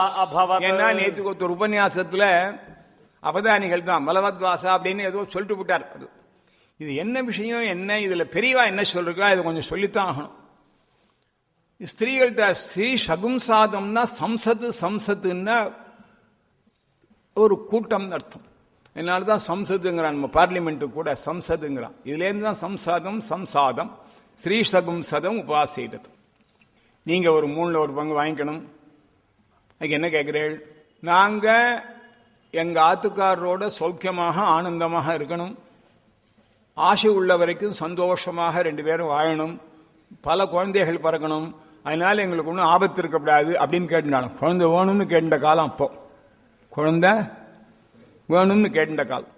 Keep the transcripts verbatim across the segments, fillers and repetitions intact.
ஏன்னா நேற்று ஒருத்தர் உபன்யாசத்துல அவதானிகள் தான் பலவத்வாசா அப்படின்னு ஏதோ சொல்லிட்டு விட்டார். இது என்ன விஷயம், என்ன இதுல பெரியவா என்ன சொல்றா, இதை கொஞ்சம் சொல்லித்தான் ஆகணும். ஸ்திரீகள்கிட்ட ஸ்ரீ சகும்சாதம்னா சம்சத்து, சம்சத்துன்னா ஒரு கூட்டம் அர்த்தம். அதனாலதான் சம்சத்துங்கிறான், நம்ம பார்லிமெண்ட் கூட சம்சதுங்கிறான். இதுல இருந்து தான் சம்சாதம், சம்சாதம், ஸ்ரீ சகும்சதம் உபாசிட்டது. நீங்க ஒரு மூணுல ஒரு பங்கு வாங்கிக்கணும். அதுக்கு என்ன கேட்கிறீர்கள்? நாங்க எங்க ஆத்துக்காரரோட சௌக்கியமாக ஆனந்தமாக இருக்கணும், ஆசை உள்ள வரைக்கும் சந்தோஷமாக ரெண்டு பேரும் வாழணும், பல குழந்தைகள் பிறக்கணும், அதனால எங்களுக்கு ஒன்றும் ஆபத்து இருக்கக்கூடாது அப்படின்னு கேட்டுனாலும். குழந்தை வேணும்னு கேட்ட காலம் அப்போ, குழந்தை வேணும்னு கேட்ட காலம்.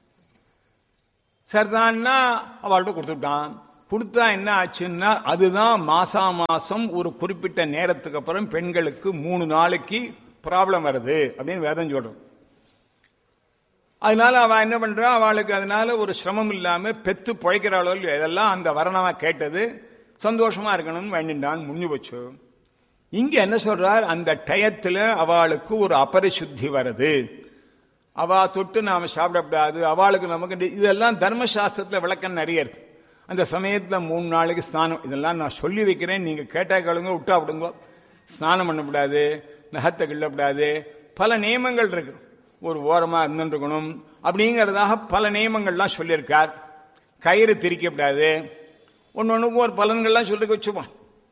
சரிதான்னா அவள்கிட்ட கொடுத்துட்டான். கொடுத்தா என்ன ஆச்சுன்னா, அதுதான் மாசா மாசம் ஒரு குறிப்பிட்ட நேரத்துக்கு அப்புறம் பெண்களுக்கு மூணு நாளைக்கு ப்ராப்ளம் வருது அப்படின்னு வேதம் சொல்றோம். அதனால அவ என்ன பண்றா, அவளுக்கு அதனால ஒரு சிரமம் இல்லாம பெத்து பிழைக்கிறாளோ இல்லையோ, இதெல்லாம் அந்த வரணமா கேட்டது. சந்தோஷமா இருக்கணும்னு வேண்டின்றான், முடிஞ்சு போச்சு. இங்க என்ன சொல்றார், அந்த டயத்துல அவளுக்கு ஒரு அபரிசுத்தி வருது, அவ தொட்டு நாம சாப்பிடக்கூடாது, அவளுக்கு நமக்கு, இதெல்லாம் தர்மசாஸ்திரத்துல விளக்கம் நிறைய இருக்கு. அந்த சமயத்துல மூணு நாளைக்கு ஸ்நானம், இதெல்லாம் நான் சொல்லி வைக்கிறேன், நீங்க கேட்டா கேளுங்க, விட்டா விடுங்க. ஸ்நானம் பண்ணக்கூடாது, நகத்தை கிள்ளக்கூடாது, பல நியமங்கள் இருக்கு. ஒரு ஓரமா இருந்துருக்கணும் அப்படிங்கிறதாக பல நியமங்கள்லாம் சொல்லியிருக்கார். கயிறு திரிக்கப்படாது, ஒன்னு ஒண்ணுக்கு ஒரு பலன்கள்லாம் சொல்லி வச்சுப்பான்.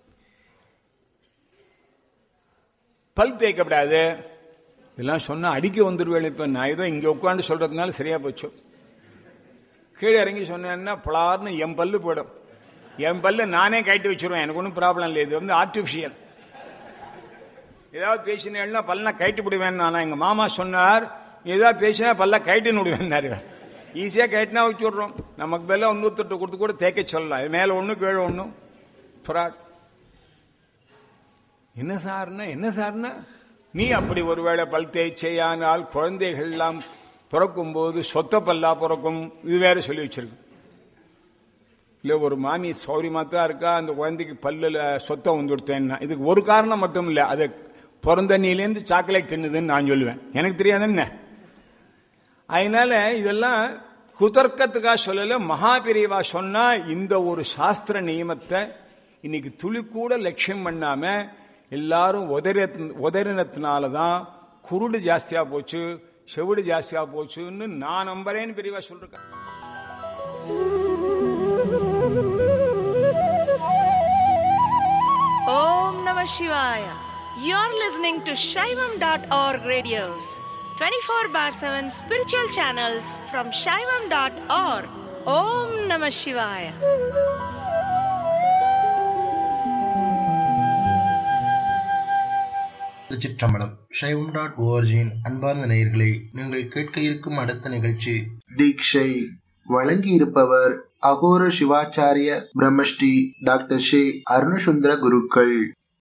பல் தேய்க்கப்படாது, இதெல்லாம் சொன்னா அடிக்க வந்துடுவேன். இப்ப நான் ஏதோ இங்க உட்காந்து சொல்றதுனால சரியா போச்சு. கீழே இறங்கி சொன்னேன்னா பலார்னு என் பல்லு போயிடும். என் பல்லு நானே கைட்டு வச்சிருவேன், எனக்கு ஒன்றும் ப்ராப்ளம் இல்லை. இது வந்து ஆர்டிபிஷியல். ஏதாவது பேசினேன்னா பல்ல கைட்டு விடுவேன். ஆனா எங்க மாமா சொன்னார், ஏதாவது பேசினா பல்ல கைட்டுன்னு விடுவேன். ஈஸியா கைட்டுனா வச்சு விடுறோம். நமக்கு மேல ஒன்னூத்தொட்டு கொடுத்து கூட தேக்க சொல்லலாம். இது மேல ஒண்ணு கீழே ஒண்ணு ஃப்ராட். என்ன சார்னா என்ன சார்னா நீ அப்படி ஒருவேளை பல் தேய்ச்சையானால் குழந்தைகள் எல்லாம் பிறக்கும் போது சொத்த பல்லா பிறக்கும், இது வேற சொல்லி வச்சிருக்கு. இல்ல ஒரு மாமி சௌரியமா தான் இருக்கா, அந்த குழந்தைக்கு பல்லுல சொத்தம் வந்துடுத்தேன்னா இதுக்கு ஒரு காரணம் மட்டும் இல்ல, அது பிறந்த நீலேருந்து சாக்லேட் தின்னுதுன்னு நான் சொல்லுவேன், எனக்கு தெரியாது என்ன. அதனால இதெல்லாம் குதர்க்கத்துக்காக சொல்லல, மகாபிரிவா சொன்னா இந்த ஒரு சாஸ்திர நியமத்தை இன்னைக்கு துளி கூட லட்சியம் பண்ணாம எல்லாரும் உதறினத்தினாலதான் குருடு ஜாஸ்தியா போச்சு, செவிடு ஜாஸ்தியா போச்சுன்னு நான் நம்புறேன்னு பிரிவா சொல்றேன். Om Namah Shivaya. You're listening to Shaivam dot org radios, twenty-four bar seven spiritual channels from Shaivam dot org. Om Namah Shivaya. திருச்சிற்றம்பலம். சைவம் டாட் ஓஆர்ஜியின் அன்பார்ந்த நேயர்களே, நீங்கள் கேட்க இருக்கும் அடுத்த நிகழ்ச்சி தீட்சை. வழங்கி இருப்பவர் அகோர சிவாச்சாரிய பிரம்மஸ்ரீ டாக்டர் ஸ்ரீ அருணசுந்தர குருக்கள்.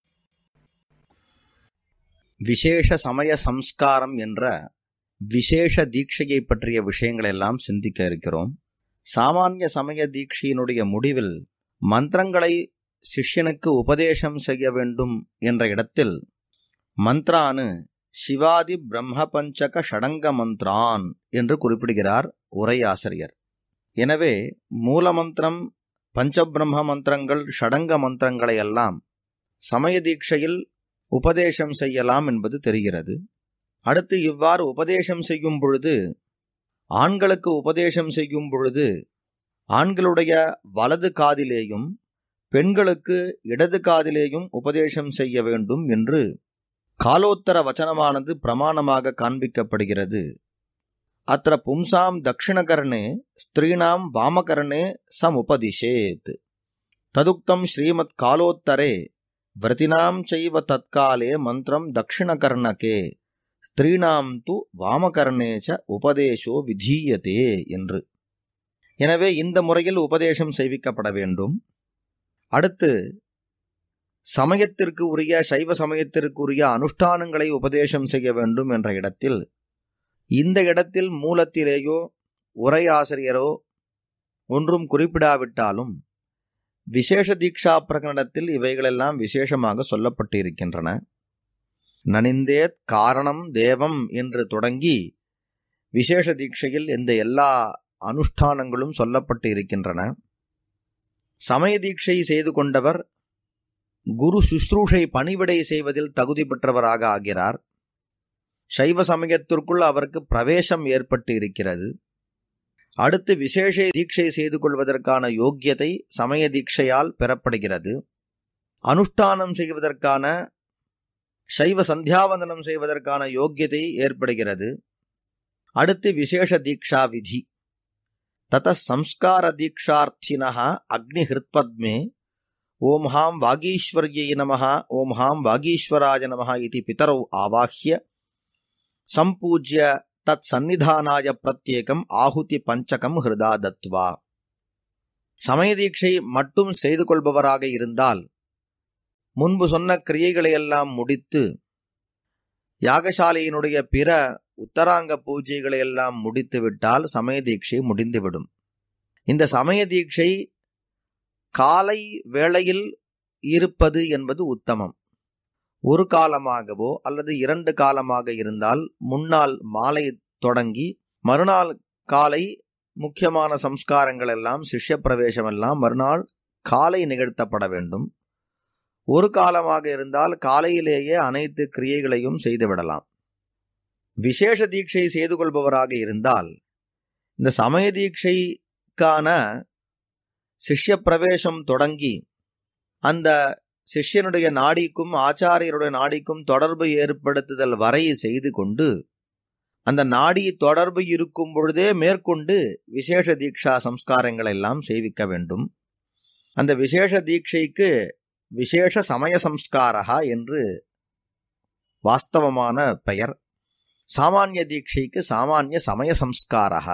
விசேஷ சமய சம்ஸ்காரம் என்ற விசேஷ தீட்சையை பற்றிய விஷயங்கள் எல்லாம் சிந்திக்க இருக்கிறோம். சாமானிய சமய தீட்சையினுடைய முடிவில் மந்திரங்களை சிஷ்யனுக்கு உபதேசம் செய்ய வேண்டும் என்ற இடத்தில் மந்த்ரானு சிவாதி பிரம்ம பஞ்சக ஷடங்க மந்த்ரான் என்று குறிப்பிடுகிறார் உரையாசிரியர். எனவே மூலமந்திரம், பஞ்சபிரம்ம மந்திரங்கள், ஷடங்க மந்திரங்களை எல்லாம் சமய தீட்சையில் உபதேசம் செய்யலாம் என்பது தெரிகிறது. அடுத்து இவ்வாறு உபதேசம் செய்யும் பொழுது, ஆண்களுக்கு உபதேசம் செய்யும் பொழுது ஆண்களுடைய வலது காதிலேயும் பெண்களுக்கு இடது காதிலேயும் உபதேசம் செய்ய வேண்டும் என்று காலோத்தர வச்சனமானது பிரமாணமாக காண்பிக்கப்படுகிறது. அத்திர பும்சாம் தக்ஷிணகர்ணே ஸ்திரீணாம் வாமகர்ணே சமுபதிஷேத் ததுக்தம் ஸ்ரீமத் காலோத்தரே விரதினாம் செய்வ தற்காலே மந்திரம் தக்ஷிணகர்ணகே ஸ்திரீணாம் து வாமகர்ணேச்ச உபதேசோ விதீயதே என்று. எனவே இந்த முறையில் உபதேசம் செய்விக்கப்பட வேண்டும். அடுத்து சமயத்திற்கு உரிய, சைவ சமயத்திற்கு உரிய அனுஷ்டானங்களை உபதேசம் செய்ய வேண்டும் என்ற இடத்தில், இந்த இடத்தில் மூலத்திலேயோ உரையாசிரியரோ ஒன்றும் குறிப்பிடாவிட்டாலும் விசேஷ தீக்ஷா பிரகடனத்தில் இவைகளெல்லாம் விசேஷமாக சொல்லப்பட்டு இருக்கின்றன. நனிந்தேத் காரணம் தேவம் என்று தொடங்கி விசேஷ தீட்சையில் இந்த எல்லா அனுஷ்டானங்களும் சொல்லப்பட்டு இருக்கின்றன. சமய தீட்சை செய்து கொண்டவர் குரு சுஸ்ரூஷை பணிவிடை செய்வதில் தகுதி பெற்றவராக ஆகிறார். சைவ சமயத்திற்குள் அவருக்கு பிரவேசம் ஏற்பட்டு இருக்கிறது. அடுத்து விசேஷ தீட்சை செய்து கொள்வதற்கான யோக்கியத்தை சமய தீட்சையால் பெறப்படுகிறது. அனுஷ்டானம் செய்வதற்கான சைவ சந்தியாவந்தனம் செய்வதற்கான யோக்கியதை ஏற்படுகிறது. அடுத்து விசேஷ தீக்ஷா விதி. தத சம்ஸ்கார தீக்ஷார்த்தினஹ அக்னி ஹிருத்பத்மே ஓம் ஹாம் வாகீஸ்வர்யை நமஹ ஓம் ஹாம் வாகீஸ்வராய நமஹ இதி பிதரௌ ஆவாஹ்ய சம்பூஜ்ய தத் சந்நிதானாய பிரத்யேகம் ஆಹುತಿ பஞ்சகம் ஹிருதா தத்வா. சமய தீட்சை மட்டும் செய்து கொள்பவராக இருந்தால் முன்பு சொன்ன கிரியைகளையெல்லாம் முடித்து யாகசாலையினுடைய பிற உத்தராங்க பூஜைகளையெல்லாம் முடித்து விட்டால் சமய தீட்சை முடிந்துவிடும். இந்த சமய தீட்சை காலை வேளையில் இருப்பது என்பது உத்தமம். ஒரு காலமாகவோ அல்லது இரண்டு காலமாக இருந்தால் முன்னாள் மாலை தொடங்கி மறுநாள் காலை முக்கியமான சம்ஸ்காரங்கள் எல்லாம் சிஷ்ய பிரவேசம் எல்லாம் மறுநாள் காலை நிகழ்த்தப்பட வேண்டும். ஒரு காலமாக இருந்தால் காலையிலேயே அனைத்து கிரியைகளையும் செய்துவிடலாம். விசேஷ தீட்சை செய்து கொள்பவராக இருந்தால் இந்த சமய தீட்சைக்கான சிஷ்ய பிரவேசம் தொடங்கி அந்த சிஷ்யனுடைய நாடிக்கும் ஆச்சாரியருடைய நாடிக்கும் தொடர்பு ஏற்படுத்துதல் வரை செய்து கொண்டு அந்த நாடி தொடர்பு இருக்கும் பொழுதே மேற்கொண்டு விசேஷ தீட்சா சம்ஸ்காரங்கள் எல்லாம் செய்விக்க வேண்டும். அந்த விசேஷ தீட்சைக்கு விசேஷ சமய சம்ஸ்காரா என்று வாஸ்தவமான பெயர். சாமானிய தீட்சைக்கு சாமானிய சமய சம்ஸ்காரா.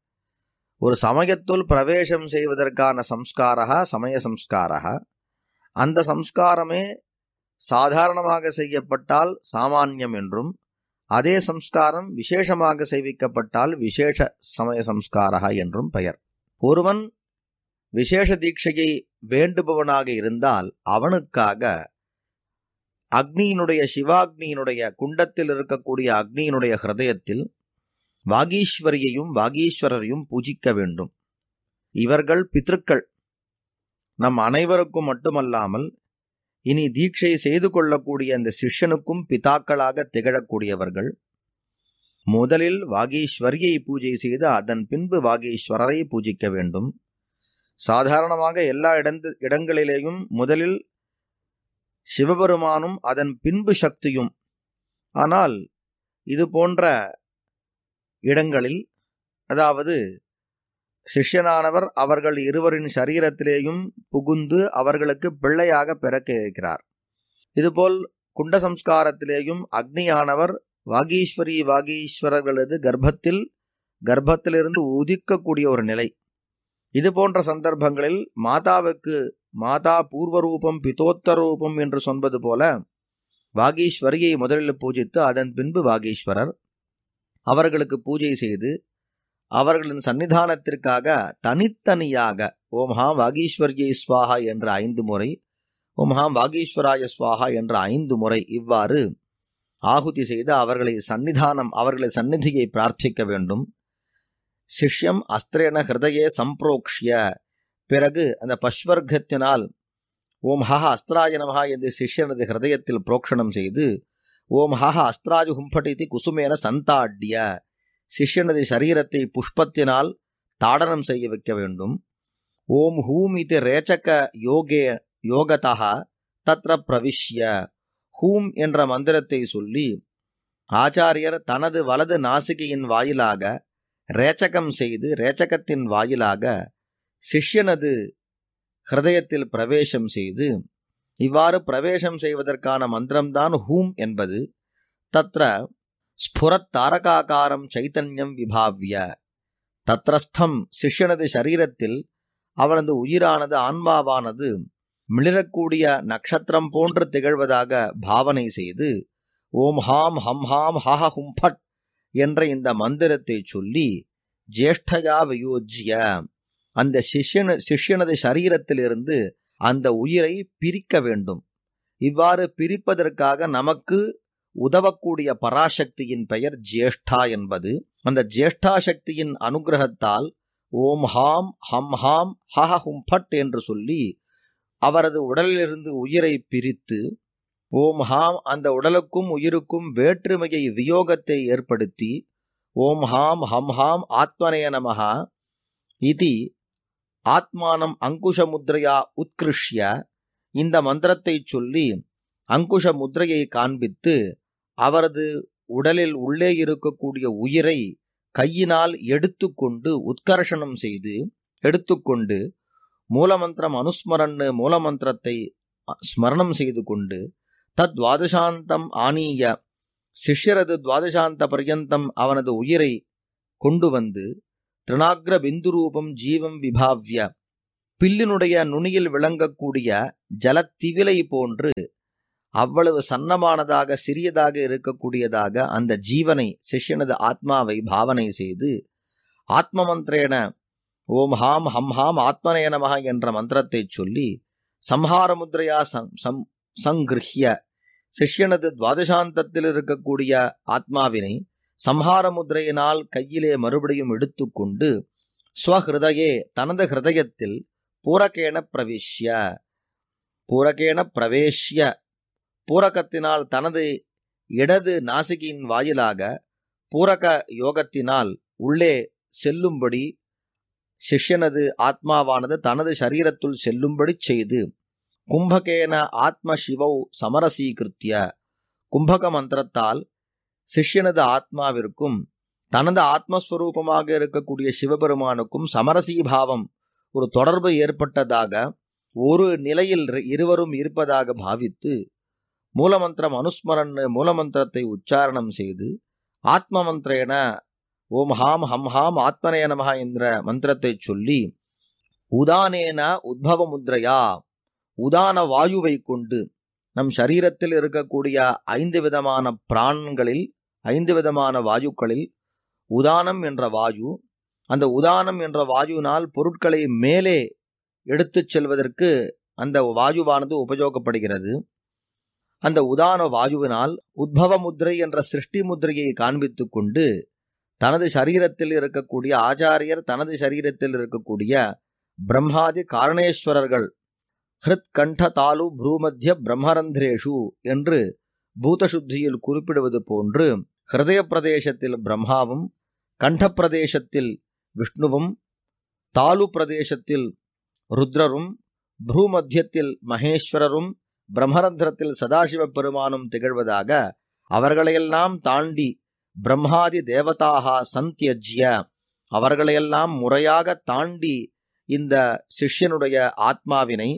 ஒரு சமயத்துள் பிரவேசம் செய்வதற்கான சம்ஸ்காரா சமய சம்ஸ்காரா. அந்த சம்ஸ்காரமே சாதாரணமாக செய்யப்பட்டால் சாமானியம் என்றும் அதே சம்ஸ்காரம் விசேஷமாக செய்விக்கப்பட்டால் விசேஷ சமய சம்ஸ்காரா என்றும் பெயர். ஒருவன் விசேஷ தீட்சையை வேண்டுபவனாக இருந்தால் அவனுக்காக அக்னியினுடைய சிவாக்னியினுடைய குண்டத்தில் இருக்கக்கூடிய அக்னியினுடைய ஹிருதயத்தில் வாகீஸ்வரியையும் வாகீஸ்வரரையும் பூஜிக்க வேண்டும். இவர்கள் பித்ருக்கள். நம் அனைவருக்கும் மட்டுமல்லாமல் இனி தீட்சை செய்து கொள்ளக்கூடிய அந்த சிஷ்யனுக்கும் பிதாக்களாக திகழக்கூடியவர்கள். முதலில் வாகீஸ்வரியை பூஜை செய்து அதன் பின்பு வாகீஸ்வரரை பூஜிக்க வேண்டும். சாதாரணமாக எல்லா இடந்து இடங்களிலேயும் முதலில் சிவபெருமானும் அதன் பின்பு சக்தியும். ஆனால் இது போன்ற இடங்களில் அதாவது சிஷ்யனானவர் அவர்கள் இருவரின் சரீரத்திலேயும் புகுந்து அவர்களுக்கு பிள்ளையாக பிறக்க இருக்கிறார். இதுபோல் குண்ட சம்ஸ்காரத்திலேயும் அக்னியானவர் வாகீஸ்வரி வாகீஸ்வரர்களது கர்ப்பத்தில் கர்ப்பத்திலிருந்து உதிக்கக்கூடிய ஒரு நிலை. இது போன்ற சந்தர்ப்பங்களில் மாதாவுக்கு மாதா பூர்வரூபம் பிதோத்தரூபம் என்று சொல்வது போல வாகீஸ்வரியை முதலில் பூஜித்து அதன் பின்பு வாகீஸ்வரர் அவர்களுக்கு பூஜை செய்து அவர்களின் சன்னிதானத்திற்காக தனித்தனியாக ஓம் ஹாம் வாகீஸ்வரியை ஸ்வாஹா என்ற ஐந்து முறை ஓம் ஹாம் வாகீஸ்வராய ஸ்வாஹா என்ற ஐந்து முறை இவ்வாறு ஆகுதி செய்து அவர்களை சன்னிதானம் அவர்களை சந்நிதியை பிரார்த்திக்க வேண்டும். சிஷ்யம் அஸ்திரேன ஹிருதயே சம்பிரோக்ஷ்ய பிறகு அந்த பஸ்வர்க்கத்தினால் ஓம் ஹஹ அஸ்திராய நமஹா என்று சிஷ்யனது ஹிருதயத்தில் புரோக்ஷணம் செய்து ஓம் ஹஹ அஸ்திராஜு ஹும்பட்டிதி குசுமேன சந்தாட்ய சிஷ்யனது சரீரத்தை புஷ்பத்தினால் தாடனம் செய்ய வைக்க வேண்டும். ஓம் ஹூம் இது ரேச்சக யோகே யோகதா தத்ர பிரவிஷ்ய ஹூம் என்ற மந்திரத்தை சொல்லி ஆச்சாரியர் தனது வலது நாசிகையின் வாயிலாக ரேச்சகம் செய்து ரேச்சகத்தின் வாயிலாக சிஷ்யனது ஹிருதயத்தில் பிரவேசம் செய்து இவ்வாறு பிரவேசம் செய்வதற்கான மந்திரம்தான் ஹூம் என்பது. தத்ர ஸ்புரத் தாரகாகாரம் சைத்தன்யம் விபாவ்ய தத்ரஸ்தம் சிஷ்யனது சரீரத்தில் அவனது உயிரானது ஆன்மாவானது மிளிரக்கூடிய நட்சத்திரம் போன்று திகழ்வதாக பாவனை செய்து ஓம் ஹாம் ஹம் ஹாம் ஹஹ ஹும் ஃபட் என்ற இந்த மந்திரத்தை சொல்லி ஜேஷ்டயா வியோஜ்ய அந்த சிஷ்யன சிஷ்யனது சரீரத்திலிருந்து அந்த உயிரை பிரிக்க வேண்டும். இவ்வாறு பிரிப்பதற்காக நமக்கு உதவக்கூடிய பராசக்தியின் பெயர் ஜேஷ்டா என்பது. அந்த ஜேஷ்டா சக்தியின் அனுகிரகத்தால் ஓம் ஹாம் ஹம் ஹாம் ஹஹ ஹும் ஃபட் என்று சொல்லி அவரது உடலிலிருந்து உயிரை பிரித்து ஓம் ஹாம் அந்த உடலுக்கும் உயிருக்கும் வேற்றுமையை வியோகத்தை ஏற்படுத்தி ஓம் ஹாம் ஹம் ஹாம் ஆத்மனே நமஹா இதி ஆத்மானம் அங்குஷ முத்ரையா உத்கிருஷ்ய இந்த மந்திரத்தை சொல்லி அங்குஷ முத்ரையை காண்பித்து அவரது உடலில் உள்ளே இருக்கக்கூடிய உயிரை கையினால் எடுத்துக்கொண்டு உத்கர்ஷணம் செய்து எடுத்துக்கொண்டு மூலமந்திரம் அனுஸ்மரன்னு மூலமந்திரத்தை ஸ்மரணம் செய்து கொண்டு தத் துவாதசாந்தம் ஆனீய சிஷ்யரது துவாதசாந்த பர்யந்தம் அவனது உயிரை கொண்டு வந்து திருநாக்ர பிந்து ரூபம் ஜீவம் விபாவ்ய பில்லினுடைய நுனியில் விளங்கக்கூடிய ஜலத்திவிலை போன்று அவ்வளவு சன்னமானதாக சிறியதாக இருக்கக்கூடியதாக அந்த ஜீவனை சிஷ்யனது ஆத்மாவை பாவனை செய்து ஆத்ம மந்திரேன ஓம் ஹாம் ஹம் ஹாம் ஆத்மனே நமஹ என்ற மந்திரத்தை சொல்லி சம்ஹார முத்ரையா சம் சங்கிருஹ்ய சிஷ்யனது துவாதசாந்தத்தில் இருக்கக்கூடிய ஆத்மாவினை சம்ஹார முத்ரையினால் கையிலே மறுபடியும் எடுத்துக்கொண்டு ஸ்வஹிருதயே தனது ஹிருதயத்தில் பூரகேன பிரவிஷ்ய பூரகேன பிரவேஷ்ய பூரகத்தினால் தனது இடது நாசிகையின் வாயிலாக பூரக யோகத்தினால் உள்ளே செல்லும்படி சிஷ்யனது ஆத்மாவானது தனது சரீரத்துள் செல்லும்படி செய்து கும்பகேன ஆத்ம சிவௌ சமரசீகிருத்திய கும்பக மந்திரத்தால் சிஷ்யனது ஆத்மாவிற்கும் தனது ஆத்மஸ்வரூபமாக இருக்கக்கூடிய சிவபெருமானுக்கும் சமரசீபாவம் ஒரு தொடர்பு ஏற்பட்டதாக ஒரு நிலையில் இருவரும் இருப்பதாக பாவித்து மூலமந்திரம் அனுஸ்மரன்னு மூலமந்திரத்தை உச்சாரணம் செய்து ஆத்ம மந்திரேன ஓம் ஹாம் ஹம் ஹாம் ஆத்மனே நமஹ என்ற மந்திரத்தை சொல்லி உதானேன உத்பவ முத்ரையா உதான வாயுவை கொண்டு நம் சரீரத்தில் இருக்கக்கூடிய ஐந்து விதமான பிராணங்களில் ஐந்து விதமான வாயுக்களில் உதானம் என்ற வாயு, அந்த உதானம் என்ற வாயுவினால் பொருட்களை மேலே எடுத்துச் செல்வதற்கு அந்த வாயுவானது உபயோகப்படுகிறது. அந்த உதான வாயுவினால் உத்பவ முத்ரை என்ற சிருஷ்டி முத்ரையை காண்பித்து கொண்டு தனது சரீரத்தில் இருக்கக்கூடிய ஆச்சாரியர் தனது சரீரத்தில் இருக்கக்கூடிய பிரம்மாதி காரணேஸ்வரர்கள் ஹிருத் கண்ட தாலு ப்ரூமத்திய பிரம்மரந்திரேஷு என்று பூதசுத்தியில் குறிப்பிடுவது போன்று ஹிருதய பிரதேசத்தில் பிரம்மாவும் கண்ட பிரதேசத்தில் விஷ்ணுவும் தாலு பிரதேசத்தில் ருத்ரரும் ப்ரூமத்தியத்தில் மகேஸ்வரரும் பிரம்மரந்திரத்தில் சதாசிவ பெருமானும் திகழ்வதாக அவர்களையெல்லாம் தாண்டி பிரம்மாதி தேவதாக சந்தியஜ்ய அவர்களையெல்லாம் முறையாக தாண்டி இந்த சிஷ்யனுடைய ஆத்மாவினை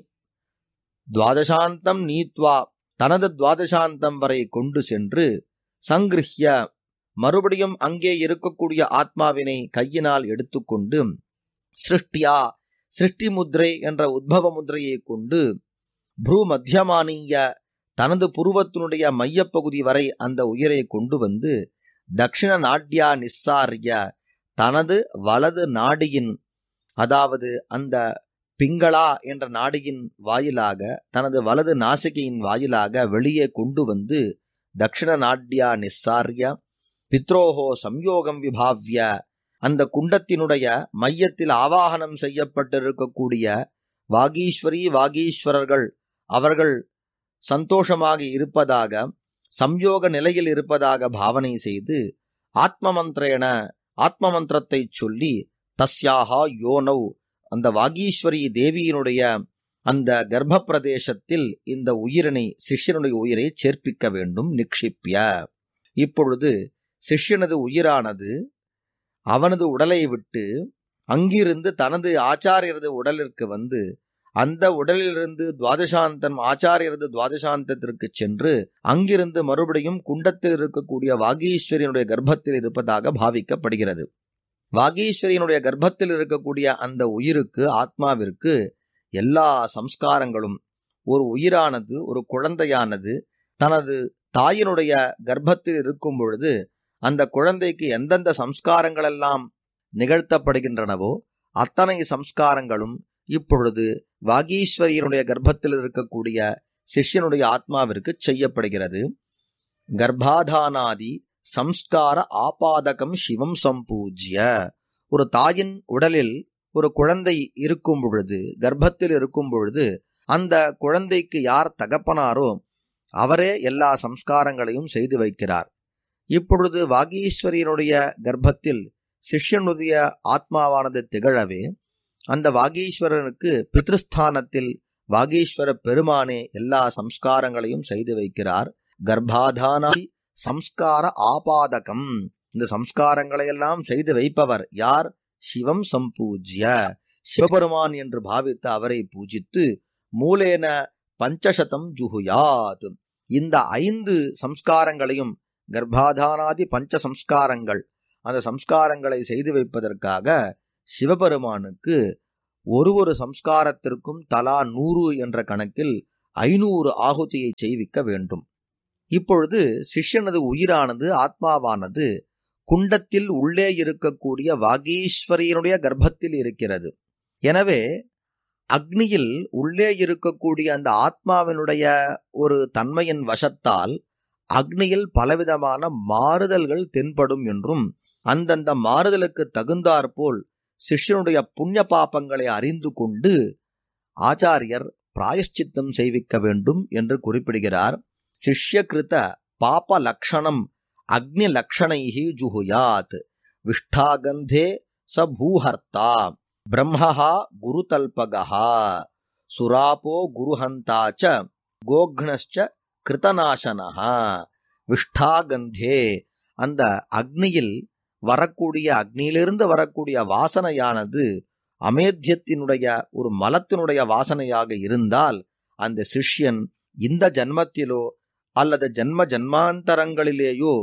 துவாதசாந்தம் நீத்வா தனது துவாதசாந்தம் வரை கொண்டு சென்று சங்கிருஹ்ய மறுபடியும் அங்கே இருக்கக்கூடிய ஆத்மாவினை கையினால் எடுத்துக்கொண்டு சிருஷ்டியா சிருஷ்டி முத்ரை என்ற உத்பவ முத்ரையை கொண்டு ப்ரூ மத்தியமானிய தனது புருவத்தினுடைய மையப்பகுதி வரை அந்த உயிரை கொண்டு வந்து தக்ஷிண நாட்யா நிஸ்ஸாரிய தனது வலது நாடியின் அதாவது அந்த பிங்களா என்ற நாடியின் வாயிலாக தனது வலது நாசிகையின் வாயிலாக வெளியே கொண்டு வந்து தக்ஷிண நாட்யா நிஸ்ஸாரிய பித்ரோஹோ சம்யோகம் விபாவ்ய அந்த குண்டத்தினுடைய மையத்தில் ஆவாகனம் செய்யப்பட்டிருக்கக்கூடிய வாகீஸ்வரி வாகீஸ்வரர்கள் அவர்கள் சந்தோஷமாக இருப்பதாக சம்யோக நிலையில் இருப்பதாக பாவனை செய்து ஆத்ம மந்திரேன ஆத்ம மந்திரத்தை சொல்லி தஸ்யாஹா யோனவ் அந்த வாகீஸ்வரி தேவியினுடைய அந்த கர்ப்ப பிரதேசத்தில் இந்த உயிரினை சிஷ்யனுடைய உயிரை சேர்ப்பிக்க வேண்டும் நிக்ஷிப்பிய. இப்பொழுது சிஷ்யனது உயிரானது அவனது உடலை விட்டு அங்கிருந்து தனது ஆச்சாரியரது உடலிற்கு வந்து அந்த உடலிலிருந்து துவாதசாந்தம் ஆச்சாரியரது துவாதசாந்தத்திற்கு சென்று அங்கிருந்து மறுபடியும் குண்டத்தில் இருக்கக்கூடிய வாகீஸ்வரியனுடைய கர்ப்பத்தில் இருப்பதாக பாவிக்கப்படுகிறது. வாகீஸ்வரியனுடைய கர்ப்பத்தில் இருக்கக்கூடிய அந்த உயிருக்கு ஆத்மாவிற்கு எல்லா சம்ஸ்காரங்களும் ஒரு உயிரானது ஒரு குழந்தையானது தனது தாயினுடைய கர்ப்பத்தில் இருக்கும் பொழுது அந்த குழந்தைக்கு எந்தெந்த சம்ஸ்காரங்கள் எல்லாம் நிகழ்த்தப்படுகின்றனவோ அத்தனை சம்ஸ்காரங்களும் இப்பொழுது வாகீஸ்வரியனுடைய கர்ப்பத்தில் இருக்கக்கூடிய சிஷ்யனுடைய ஆத்மாவிற்கு செய்யப்படுகிறது. கர்ப்பாதானாதி சம்ஸ்கார ஆபாதகம் சிவம் சம்பூஜ்ய. ஒரு தாயின் உடலில் ஒரு குழந்தை இருக்கும் பொழுது, கர்ப்பத்தில் இருக்கும் பொழுது, அந்த குழந்தைக்கு யார் தகப்பனாரோ அவரே எல்லா சம்ஸ்காரங்களையும் செய்து வைக்கிறார். இப்பொழுது வாகீஸ்வரியனுடைய கர்ப்பத்தில் சிஷ்யனுடைய ஆத்மாவானது திகழவே அந்த வாகீஸ்வரனுக்கு பித்ருஸ்தானத்தில் வாகீஸ்வர பெருமானே எல்லா சம்ஸ்காரங்களையும் செய்து வைக்கிறார். கர்ப்பாதானாதி சம்ஸ்கார ஆபாதகம், இந்த சம்ஸ்காரங்களை எல்லாம் செய்து வைப்பவர் யார்? சிவம் சம்பூஜ்ய, சிவபெருமான் என்று பாவித்து அவரை பூஜித்து மூலேன பஞ்சசதம் ஜுகுயாத், இந்த ஐந்து சம்ஸ்காரங்களையும் கர்ப்பாதானாதி பஞ்ச சம்ஸ்காரங்கள், அந்த சம்ஸ்காரங்களை செய்து வைப்பதற்காக சிவபெருமானுக்கு ஒரு ஒரு சம்ஸ்காரத்திற்கும் தலா நூறு என்ற கணக்கில் ஐநூறு ஆகுதியை செய்விக்க வேண்டும். இப்பொழுது சிஷ்யனது உயிரானது, ஆத்மாவானது குண்டத்தில் உள்ளே இருக்கக்கூடிய வாகீஸ்வரியனுடைய கர்ப்பத்தில் இருக்கிறது. எனவே அக்னியில் உள்ளே இருக்கக்கூடிய அந்த ஆத்மாவினுடைய ஒரு தன்மையின் வசத்தால் அக்னியில் பலவிதமான மாறுதல்கள் தென்படும் என்றும், அந்தந்த மாறுதலுக்கு தகுந்தாற்போல் சிஷ்யனுடைய புண்ணிய பாபங்களை அறிந்து கொண்டு ஆச்சாரியர் பிராயஷ்சித்தம் செய்விக்க வேண்டும் என்று குறிப்பிடுகிறார். சிஷ்யகிருத பாப லக்ஷணம் அக்னி லக்ஷணைஹி ஜுஹுயாத் விஷ்டாகந்தே ச பூஹர்த்தா பிரம்மஹா குருதல்பகஹா சுராபோ குருஹந்தாச்ச கோக்னஸ்ச கிருதநாசனஹா. விஷ்டாகந்தே, அந்த அக்னியில் வரக்கூடிய, அக்னியிலிருந்து வரக்கூடிய வாசனையானது அமேத்தியத்தினுடைய ஒரு மலத்தினுடைய வாசனையாக இருந்தால் அந்த சிஷ்யன் இந்த ஜன்மத்திலோ அல்லது ஜன்ம ஜன்மாந்தரங்களிலேயோ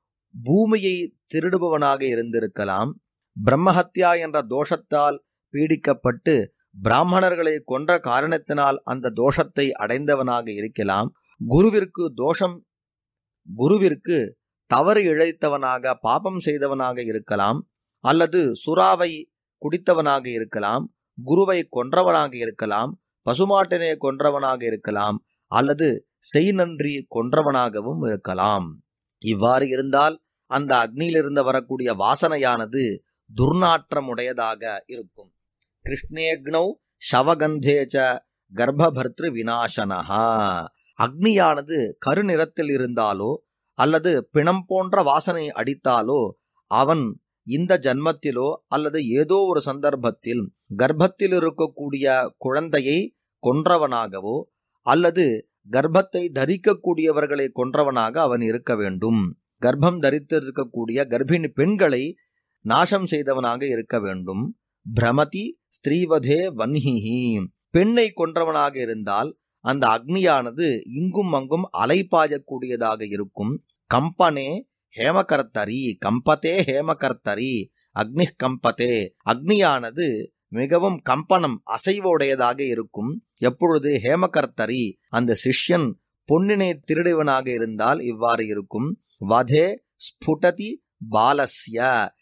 பூமியை திருடுபவனாக இருந்திருக்கலாம். பிரம்மஹத்யா என்ற தோஷத்தால் பீடிக்கப்பட்டு பிராமணர்களை கொன்ற காரணத்தினால் அந்த தோஷத்தை அடைந்தவனாக இருக்கலாம். குருவிற்கு தோஷம், குருவிற்கு தவறு இழைத்தவனாக, பாபம் செய்தவனாக இருக்கலாம். அல்லது சுறாவை குடித்தவனாக இருக்கலாம், குருவை கொன்றவனாக இருக்கலாம், பசுமாட்டினை கொன்றவனாக இருக்கலாம், அல்லது செய் நன்றி கொன்றவனாகவும் இருக்கலாம். இவ்வாறு இருந்தால் அந்த அக்னியிலிருந்து வரக்கூடிய வாசனையானது துர்நாற்றமுடையதாக இருக்கும். கிருஷ்ணேக்னௌ சவகந்தேச்ச கர்ப்பபர்த்ரு விநாசனஹா. அக்னியானது கருநிறத்தில் இருந்தாலோ அல்லது பிணம் போன்ற வாசனை அடித்தாலோ அவன் இந்த ஜன்மத்திலோ அல்லது ஏதோ ஒரு சந்தர்ப்பத்தில் கர்ப்பத்தில் இருக்கக்கூடிய குழந்தையை கொன்றவனாகவோ அல்லது கர்ப்பத்தை தரிக்கக்கூடியவர்களை கொன்றவனாக அவன் இருக்க வேண்டும். கர்ப்பம் தரித்திருக்கக்கூடிய கர்ப்பிணி பெண்களை நாசம் செய்தவனாக இருக்க வேண்டும். பிரமதி ஸ்திரீவதே வன்ஹிஹி, பெண்ணை கொன்றவனாக இருந்தால் அந்த அக்னியானது இங்கும் அங்கும் அலைபாயக்கூடியதாக இருக்கும். கம்பனே ஹேமகர்த்தரி, கம்பத்தே ஹேமகர்த்தரி, அக்னி கம்பத்தே, அக்னியானது மிகவும் கம்பனம், அசைவுடையதாக இருக்கும். எப்பொழுது ஹேமகர்த்தரி, அந்த சிஷ்யன் பொன்னினை திருடுவனாக இருந்தால் இவ்வாறு இருக்கும். வதே ஸ்புடதி பாலஸ்ய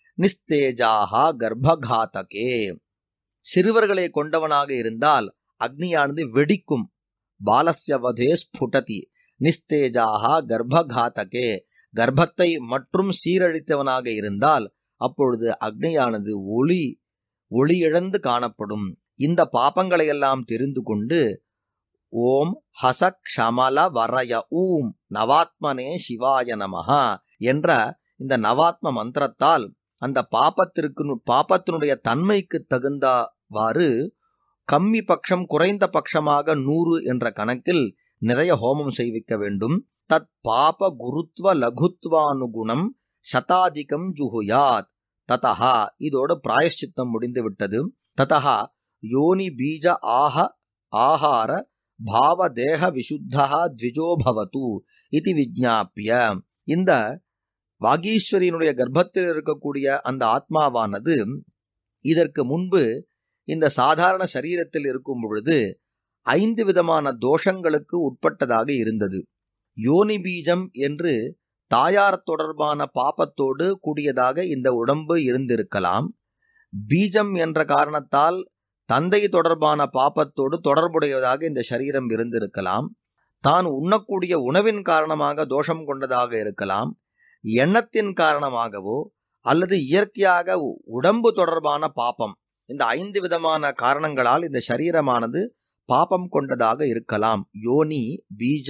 நிஸ்தேஜாஹா கர்ப்பகாதகே, சிறுவர்களை கொண்டவனாக இருந்தால் அக்னியானது வெடிக்கும். பாலஸ்ய வதே ஸ்புடதி நிஸ்தேஜாஹா கர்ப்பகாதகே, கர்ப்பத்தை மற்றும் சீரழித்தவனாக இருந்தால் அப்பொழுது அக்னியானது ஒளி ஒளி இழந்து காணப்படும். இந்த பாபங்களை எல்லாம் தெரிந்து கொண்டு ஓம் ஹச க்ஷமல வரய ஊம் நவாத்மனே சிவாய நமஹா என்ற இந்த நவாத்ம மந்திரத்தால் அந்த பாபத்திற்கு பாபத்தினுடைய தன்மைக்கு தகுந்தவாறு கம்மி பட்சம் குறைந்த பட்சமாக நூறு என்ற கணக்கில் நிறைய ஹோமம் செய்விக்க வேண்டும். தத் பாப குருத்வ லகுத்வானுகுணம் சதாதிகம் ஜுகுயாத். ததஹா, இதோடு பிராயஷ்சித்தம் முடிந்து விட்டது. ததஹா யோனி பீஜ ஆஹ ஆஹார பாவ தேக விசுத்தா த்விஜோ பவது இது விஜ்ஞாபிய. இந்த வாகீஸ்வரியினுடைய கர்ப்பத்தில் இருக்கக்கூடிய அந்த ஆத்மாவானது இதற்கு முன்பு இந்த சாதாரண சரீரத்தில் இருக்கும் பொழுது ஐந்து விதமான தோஷங்களுக்கு உட்பட்டதாக இருந்தது. யோனி பீஜம் என்று தாயார் தொடர்பான பாபத்தோடு கூடியதாக இந்த உடம்பு இருந்திருக்கலாம். பீஜம் என்ற காரணத்தால் தந்தை தொடர்பான பாபத்தோடு தொடர்புடையதாக இந்த சரீரம் இருந்திருக்கலாம். தான் உண்ணக்கூடிய உணவின் காரணமாக தோஷம் கொண்டதாக இருக்கலாம், எண்ணத்தின் காரணமாகவோ அல்லது இயற்கையாக உடம்பு தொடர்பான பாபம். இந்த ஐந்து விதமான காரணங்களால் இந்த சரீரமானது பாபம் கொண்டதாக இருக்கலாம். யோனி, பீஜ,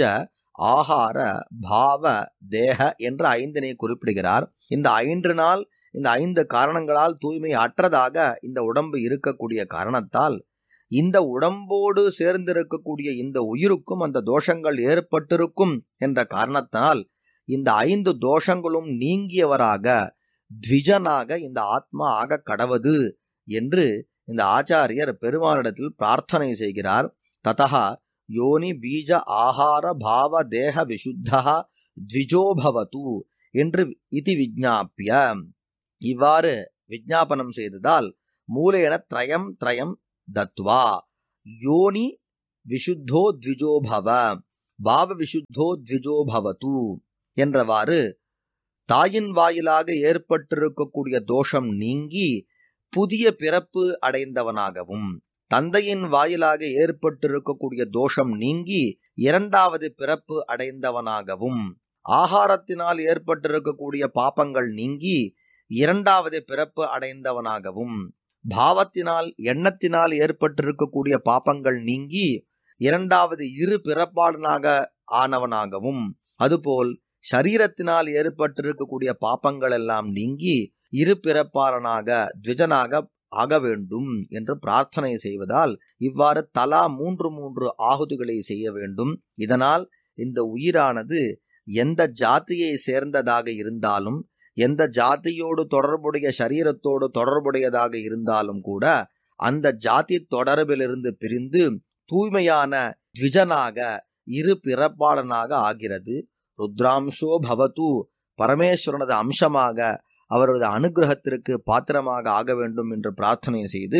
ஆகார, பாவ, தேக என்ற ஐந்தினை குறிப்பிடுகிறார். இந்த ஐந்து நாள் இந்த ஐந்து காரணங்களால் தூய்மை அற்றதாக இந்த உடம்பு இருக்கக்கூடிய காரணத்தால் இந்த உடம்போடு சேர்ந்திருக்கக்கூடிய இந்த உயிருக்கும் அந்த தோஷங்கள் ஏற்பட்டிருக்கும் என்ற காரணத்தால் இந்த ஐந்து தோஷங்களும் நீங்கியவராக த்விஜனாக இந்த ஆத்மா ஆக கடவது என்று இந்த ஆச்சாரியர் பெருமானிடத்தில் பிரார்த்தனை செய்கிறார். ததா யோனி பீஜ ஆகார பாவ தேக விசுத்தா த்விஜோபவது என்று இதி விஜ்ஞாபிய, இவ்வாறு விஜ்ஞாபனம் செய்ததால் மூலேன த்ரயம் த்ரயம் தத்வா யோனி விசுத்தோ த்விஜோபவ பாவ விசுத்தோ த்விஜோபவது என்றவாறு தாயின் வாயிலாக ஏற்பட்டிருக்கக்கூடிய தோஷம் நீங்கி புதிய பிறப்பு அடைந்தவனாகவும், தந்தையின் வாயிலாக ஏற்பட்டிருக்கக்கூடிய தோஷம் நீங்கி இரண்டாவது பிறப்பு அடைந்தவனாகவும், ஆகாரத்தினால் ஏற்பட்டிருக்கக்கூடிய பாபங்கள் நீங்கி இரண்டாவது பிறப்பு அடைந்தவனாகவும், பாவத்தினால் எண்ணத்தினால் ஏற்பட்டிருக்கக்கூடிய பாபங்கள் நீங்கி இரண்டாவது இரு பிறப்பாளனாக ஆனவனாகவும், அதுபோல் சரீரத்தினால் ஏற்பட்டிருக்கக்கூடிய பாபங்கள் எல்லாம் நீங்கி இரு பிறப்பாளனாக த்விஜனாக ஆக வேண்டும் என்று பிரார்த்தனை செய்வதால் இவ்வாறு தலா மூன்று மூன்று ஆகுதிகளை செய்ய வேண்டும். இதனால் இந்த உயிரானது எந்த ஜாதியை சேர்ந்ததாக இருந்தாலும், எந்த ஜாதியோடு தொடர்புடைய சரீரத்தோடு தொடர்புடையதாக இருந்தாலும் கூட அந்த ஜாதி தொடர்பிலிருந்து பிரிந்து தூய்மையான த்விஜனாக இரு பிறப்பாளனாக ஆகிறது. ருத்ராம்சோ பவது, பரமேஸ்வரனது அம்சமாக அவரது அனுகிரகத்திற்கு பாத்திரமாக ஆக வேண்டும் என்று பிரார்த்தனை செய்து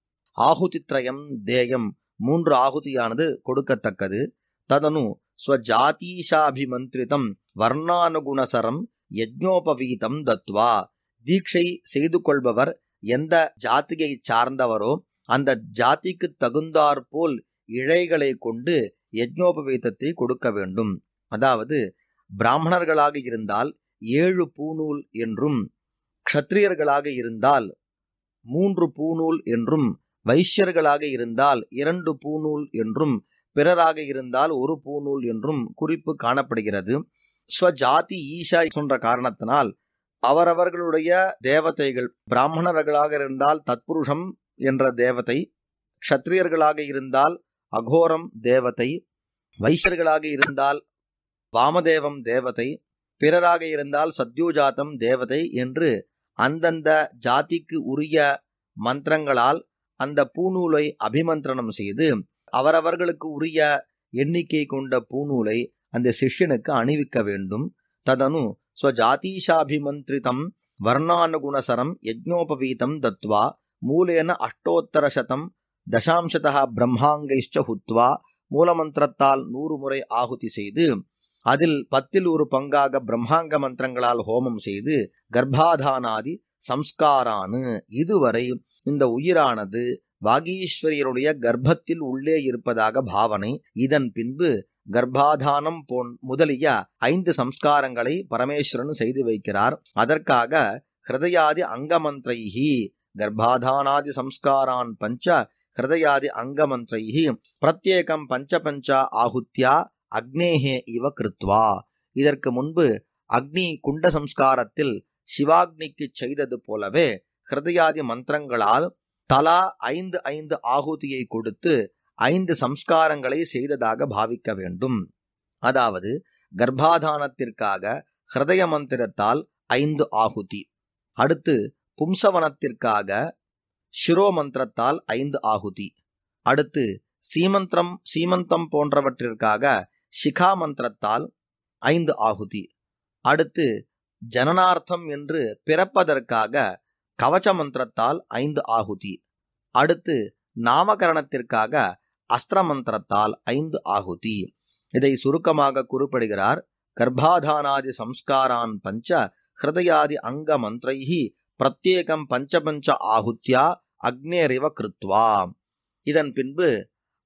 ஆகுதித்ரயம் தேயம் மூன்று ஆகுதியானது கொடுக்கத்தக்கது. ததனு ஸ்வஜாதீஷாபிமந்திரிதம் வர்ணானுகுணசரம் யஜ்ஞோபவீதம் தத்வா, தீட்சை செய்து கொள்பவர் எந்த ஜாதியை சார்ந்தவரோ அந்த ஜாதிக்கு தகுந்தாற்போல் இழைகளை கொண்டு யஜ்ஞோபவீதத்தை கொடுக்க வேண்டும். அதாவது பிராமணர்களாக இருந்தால் ஏழு பூநூல் என்றும், க்ஷத்ரியர்களாக இருந்தால் மூன்று பூநூல் என்றும், வைஷ்யர்களாக இருந்தால் இரண்டு பூநூல் என்றும், பிறராக இருந்தால் ஒரு பூநூல் என்றும் குறிப்பு காணப்படுகிறது. ஸ்வஜாதி ஈஷா என்ற காரணத்தினால் அவரவர்களுடைய தேவதைகள், பிராமணர்களாக இருந்தால் தத்புருஷம் என்ற தேவதை, க்ஷத்ரியர்களாக இருந்தால் அகோரம் தேவதை, வைஷ்யர்களாக இருந்தால் வாமதேவம் தேவதை, பிறராக இருந்தால் சத்யோஜாத்தம் தேவதை என்று அந்தந்த ஜாதிக்கு உரிய மந்திரங்களால் அந்த பூநூலை அபிமந்திரணம் செய்து அவரவர்களுக்கு உரிய எண்ணிக்கை கொண்ட பூநூலை அந்த சிஷ்யனுக்கு அணிவிக்க வேண்டும். ததனு ஸ்வஜாதீஷாபிமந்திரிதம் வர்ணானுகுணசரம் யஜ்ஞோபவீதம் தத்வா மூலேன அஷ்டோத்தரசதம் தசாம்சதா பிரம்மாங்கைஷ்ச ஹுத்வா, மூலமந்திரத்தால் நூறு முறை ஆகுதி செய்து அதில் பத்தில் ஒரு பங்காக பிரம்மாங்க மந்திரங்களால் ஹோமம் செய்து கர்ப்பாதானாதி சம்ஸ்காரானு, இதுவரை இந்த உயிரானது வாகீஸ்வரியருடைய கர்ப்பத்தில் உள்ளே இருப்பதாக பாவனை. இதன் பின்பு கர்ப்பாதானம் போன் முதலிய ஐந்து சம்ஸ்காரங்களை பரமேஸ்வரன் செய்து வைக்கிறார். அதற்காக ஹிருதயாதி அங்கமந்திரைஹி கர்ப்பாதானாதி சம்ஸ்காரான் பஞ்ச ஹிருதயாதி அங்கமந்திரைஹி பிரத்யேகம் பஞ்ச பஞ்ச ஆகுத்யா அக்னேஹே இவ கிருத்வா. இதற்கு முன்பு அக்னி குண்ட சம்ஸ்காரத்தில் சிவாக்னிக்கு செய்தது போலவே ஹிருதயாதி மந்திரங்களால் தலா ஐந்து ஐந்து ஆகுதியை கொடுத்து ஐந்து சம்ஸ்காரங்களை செய்ததாக பாவிக்க வேண்டும். அதாவது கர்ப்பாதானத்திற்காக ஹிருதய மந்திரத்தால் ஐந்து ஆகுதி, அடுத்து பும்சவனத்திற்காக சிரோ மந்திரத்தால் ஐந்து ஆகுதி, அடுத்து சீமந்திரம் சீமந்தம் போன்றவற்றிற்காக சிகா மந்திரத்தால் ஐந்து ஆகுதி, அடுத்து ஜனனார்த்தம் என்று பிறப்பதற்காக கவச்ச மந்திரத்தால் ஐந்து ஆகுதி, அடுத்து நாமகரணத்திற்காக அஸ்திர மந்திரத்தால் ஐந்து ஆகுதி. இதை சுருக்கமாக குறிப்பிடுகிறார். கர்ப்பாதானாதி சம்ஸ்காரான் பஞ்ச ஹிருதயாதி அங்க மந்திரைஹி பிரத்யேகம் பஞ்ச பஞ்ச ஆகுத்யா அக்னேரிவ கிருத்வா. இதன் பின்பு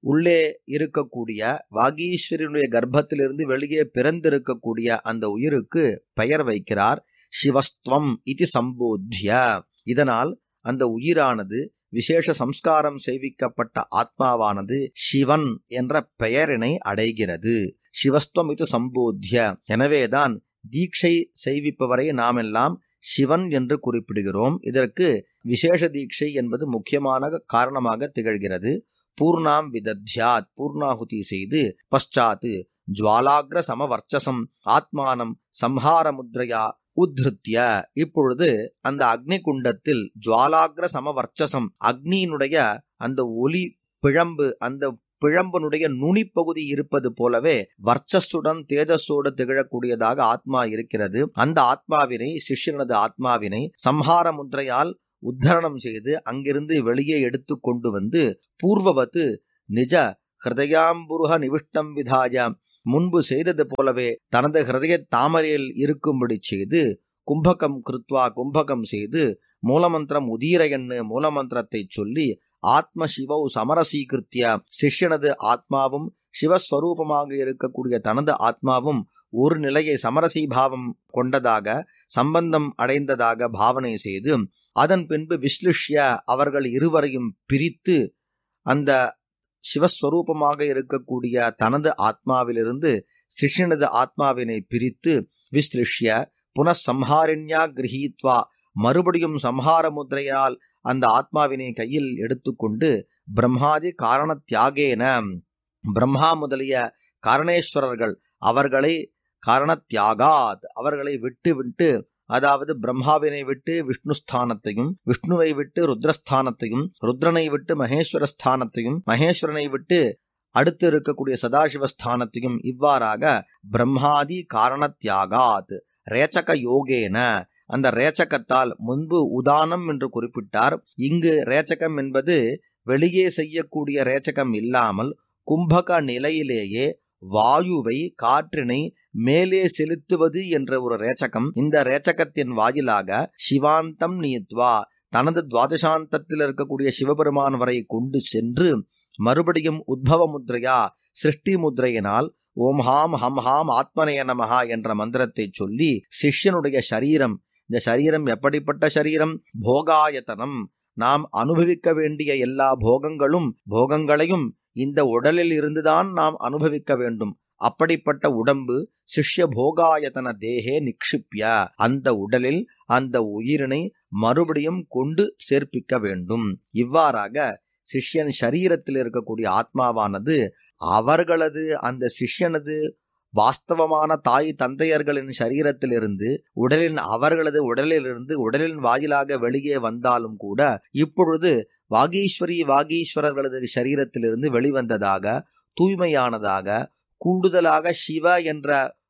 உள்ளே இருக்கக்கூடிய வாகீஸ்வரனுடைய கர்ப்பத்திலிருந்து வெளியே பிறந்திருக்கக்கூடிய அந்த உயிருக்கு பெயர் வைக்கிறார் சிவஸ்துவம் இது சம்போத்திய. இதனால் அந்த உயிரானது விசேஷ சம்ஸ்காரம் செய்விக்கப்பட்ட ஆத்மாவானது சிவன் என்ற பெயரினை அடைகிறது. சிவஸ்துவம் இது சம்போத்திய. எனவேதான் தீட்சை செய்விப்பவரை நாம் எல்லாம் சிவன் என்று குறிப்பிடுகிறோம். இதற்கு விசேஷ தீட்சை என்பது முக்கியமான காரணமாக திகழ்கிறது. பூர்ணாம் விதத்யாத், பூர்ணாகுதி செய்து பశ్చాத் ஜுவாலாக்ர சமவர்ச்சசம் ஆத்மானம் சம்ஹார முத்ரையா உத்ருத்ய. இப்பொழுது அந்த அக்னி குண்டத்தில் ஜுவாலாக்ர சமவர்ச்சசம், அக்னியினுடைய அந்த ஒளி பிழம்பு, அந்த பிழம்பனுடைய நுனிப்பகுதி இருப்பது போலவே வர்ச்சஸுடன் தேஜஸோடு திகழக்கூடியதாக ஆத்மா இருக்கிறது. அந்த ஆத்மாவினை, சிஷ்யனது ஆத்மாவினை சம்ஹார முத்ரையால் உத்தரணம் செய்து அங்கிருந்து வெளியே எடுத்து கொண்டு வந்து பூர்வவத்து நிஜ ஹிருதயாம்புருக நிவிஷ்டம் விதாய, முன்பு செய்தது போலவே தனது ஹிருதய தாமரையில் இருக்கும்படி செய்து கும்பகம் கிருத்வா, கும்பகம் செய்து மூலமந்திரம் உதீரயன்னு மூலமந்திரத்தை சொல்லி ஆத்ம சிவௌ சமரசீகிருத்திய, சிஷ்யனது ஆத்மாவும் சிவஸ்வரூபமாக இருக்கக்கூடிய தனது ஆத்மாவும் ஒரு நிலையை சமரசீபாவம் கொண்டதாக, சம்பந்தம் அடைந்ததாக பாவனை செய்து அதன் பின்பு விஸ்லிஷ்ய, அவர்கள் இருவரையும் பிரித்து அந்த சிவஸ்வரூபமாக இருக்கக்கூடிய தனது ஆத்மாவிலிருந்து சிஷ்யனது ஆத்மாவினை பிரித்து விஸ்லிஷ்ய புனഃசம்ஹாரிண்யா கிரஹீத்வா, மறுபடியும் சம்ஹார முத்ரையால் அந்த ஆத்மாவினை கையில் எடுத்துக்கொண்டு பிரம்மாதி காரண தியாகேன, பிரம்மா முதலிய காரணேஸ்வரர்கள் அவர்களை காரண தியாகாத், அவர்களை விட்டு விட்டு, அதாவது பிரம்மாவினை விட்டு விஷ்ணுஸ்தானத்தையும், விஷ்ணுவை விட்டு ருத்ரஸ்தானத்தையும், ருத்ரனை விட்டு மகேஸ்வரஸ்தானத்தையும், மகேஸ்வரனை விட்டு அடுத்து இருக்கக்கூடிய சதாசிவஸ்தானத்தையும், இவ்வாறாக பிரம்மாதி காரண தியாகாத் ரேச்சக யோகேன, அந்த ரேச்சகத்தால் முன்பு உதானம் என்று குறிப்பிட்டார். இங்கு ரேச்சகம் என்பது வெளியே செய்யக்கூடிய ரேச்சகம் இல்லாமல் கும்பக நிலையிலேயே வாயுவை, காற்றினை மேலே செலுத்துவது என்ற ஒரு ரேச்சகம். இந்த ரேச்சகத்தின் வாயிலாக சிவாந்தம் நீத்வா, தனது துவாதசாந்தத்தில் இருக்கக்கூடிய சிவபெருமான் வரை கொண்டு சென்று மறுபடியும் உத்பவ முத்ரையா, சிருஷ்டி முத்ரையினால் ஓம் ஹாம் ஹம் ஹாம் ஆத்மனே நமஹா என்ற மந்திரத்தை சொல்லி சிஷ்யனுடைய சரீரம், இந்த சரீரம் எப்படிப்பட்ட சரீரம்? போகாயத்தனம், நாம் அனுபவிக்க வேண்டிய எல்லா போகங்களும் போகங்களையும் இந்த உடலில் இருந்துதான் நாம் அனுபவிக்க வேண்டும். அப்படிப்பட்ட உடம்பு சிஷ்ய போகாயத்தன தேகே நிக்ஷிப்ய, அந்த உடலில் அந்த உயிரினை மறுபடியும் கொண்டு சேர்ப்பிக்க வேண்டும். இவ்வாறாக சிஷ்யன் சரீரத்தில் இருக்கக்கூடிய ஆத்மாவானது அவர்களது அந்த சிஷ்யனது வாஸ்தவமான தாய் தந்தையர்களின் சரீரத்திலிருந்து உடலின் அவர்களது உடலிலிருந்து உடலின் வாயிலாக வெளியே வந்தாலும் கூட இப்பொழுது வாகீஸ்வரி வாகீஸ்வரர்களது சரீரத்திலிருந்து வெளிவந்ததாக, தூய்மையானதாக, கூடுதலாக சிவ என்ற